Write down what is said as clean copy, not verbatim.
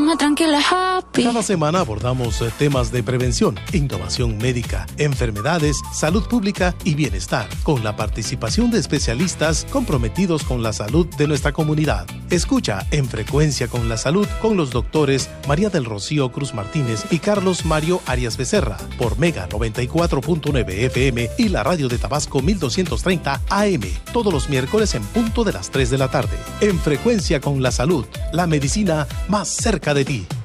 más tranquila, happy. Cada semana abordamos temas de prevención, innovación médica, enfermedades, salud pública y bienestar, con la participación de especialistas comprometidos con la salud de nuestra comunidad. Escucha En Frecuencia con la Salud con los doctores María del Rocío Cruz Martínez y Carlos Mario Arias Becerra por Mega 94.9 FM y la radio de Tabasco 1230 AM, todos los miércoles en punto de las 3 de la tarde. En Frecuencia con la Salud, la medicina más cerca de ti.